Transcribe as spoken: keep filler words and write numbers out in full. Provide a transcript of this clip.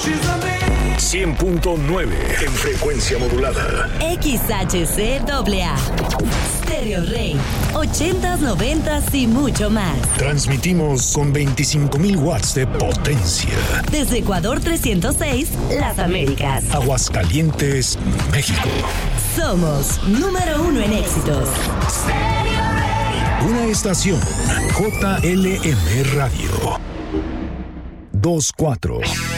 cien punto nueve en frecuencia modulada. X H C A A. Stereo Rey. ochentas, noventas y mucho más. Transmitimos con veinticinco mil watts de potencia. Desde Ecuador trescientos seis, Las Américas. Aguascalientes, México. Somos número uno en éxitos. Una estación J L M Radio. dos cuatro.